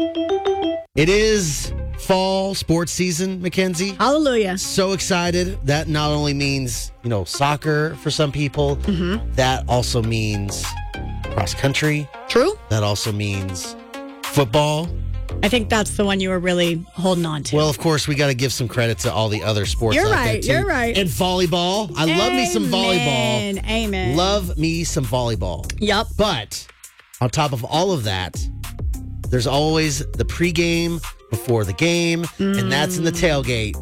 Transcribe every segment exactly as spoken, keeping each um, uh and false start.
It is fall sports season, Mackenzie. Hallelujah. So excited. That not only means, you know, soccer for some people, Mm-hmm. that also means cross country. True. That also means football. I think that's the one you were really holding on to. Well, of course, we got to give some credit to all the other sports. You're out there, right, too. you're right. And volleyball. I love me some volleyball. Amen. Amen. Love me some volleyball. Yep. But on top of all of that, there's always the pregame before the game, and that's in the tailgate.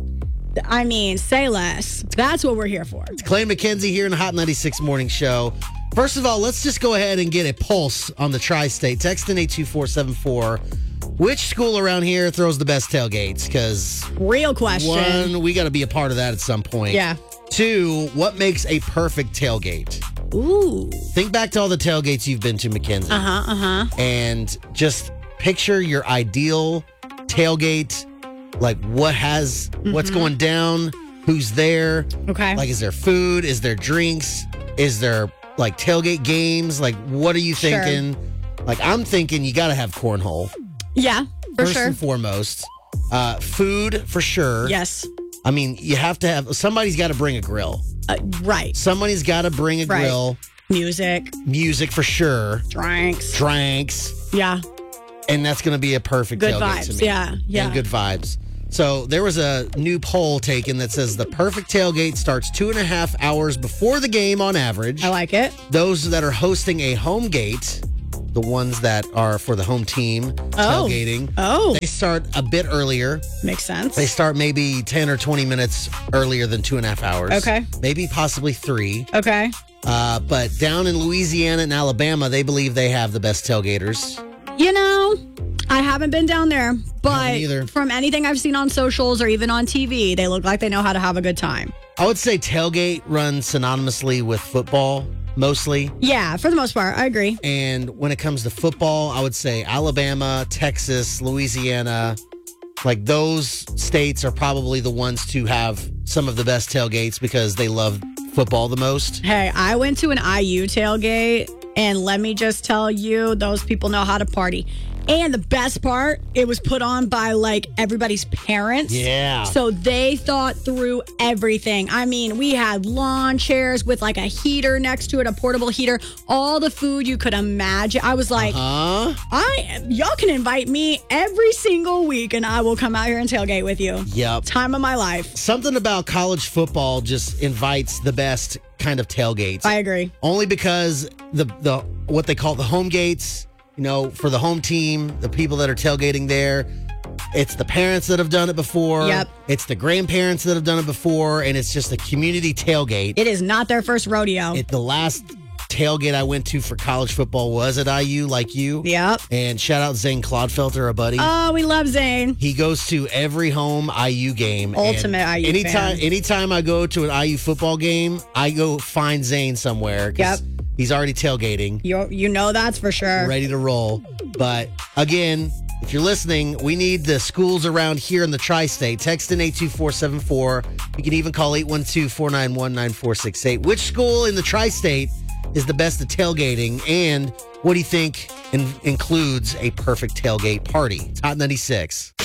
I mean, say less. That's what we're here for. Clay and McKenzie here in the Hot ninety-six Morning Show. First of all, let's just go ahead and get a pulse on the tri-state. Text in eight two four seven four. Which school around here throws the best tailgates? Because Real question. one, we got to be a part of that at some point. Yeah. Two, what makes a perfect tailgate? Ooh. Think back to all the tailgates you've been to, Mackenzie. Uh-huh, uh-huh. And just picture your ideal tailgate. Like what has, Mm-hmm. what's going down, who's there. Okay. Like, is there food? Is there drinks? Is there like tailgate games? Like, what are you Sure. thinking? Like, I'm thinking you got to have cornhole. Yeah, for First sure. and foremost. Uh, food for sure. Yes. I mean, you have to have, somebody's got to bring a grill. Uh, right. Somebody's got to bring a Right. grill. Music, Music for sure. drinks. Drinks. Yeah. And that's going to be a perfect Good tailgate to vibes. me. Yeah, yeah. And good vibes. So there was a new poll taken that says the perfect tailgate starts two and a half hours before the game on average. I like it. Those that are hosting a home gate, the ones that are for the home team Oh. tailgating, Oh, they start a bit earlier. makes sense. They start maybe ten or twenty minutes earlier than two and a half hours. Okay. Maybe possibly three. Okay. Uh, but down in Louisiana and Alabama, they believe they have the best tailgaters. You know, I haven't been down there, but either. from anything I've seen on socials or even on T V, they look like they know how to have a good time. I would say tailgate runs synonymously with football, mostly. Yeah, for the most part, I agree. And when it comes to football, I would say Alabama, Texas, Louisiana, like those states are probably the ones to have some of the best tailgates because they love football the most. Hey, I went to an I U tailgate, and let me just tell you, those people know how to party. And the best part, it was put on by like everybody's parents. Yeah. So they thought through everything. I mean, we had lawn chairs with like a heater next to it, a portable heater, all the food you could imagine. I was like, Huh? I y'all can invite me every single week and I will come out here and tailgate with you. Yep. Time of my life. Something about college football just invites the best kind of tailgates. I agree. Only because the the what they call the home gates, you know, for the home team, the people that are tailgating there, it's the parents that have done it before. Yep. It's the grandparents that have done it before, and it's just a community tailgate. It is not their first rodeo. It, the last tailgate I went to for college football was at I U, like you. Yep. And shout out Zane Clodfelter, a buddy. Oh, we love Zane. He goes to every home I U game. Ultimate and I U anytime, fan. Anytime I go to an I U football game, I go find Zane somewhere. 'Cause Yep. he's already tailgating, You you know that's for sure. ready to roll. But again, if you're listening, we need the schools around here in the tri-state. Text in eight two four seven four. You can even call eight one two, four nine one, nine four six eight. Which school in the tri-state is the best at tailgating? And what do you think in- includes a perfect tailgate party? It's Hot ninety-six.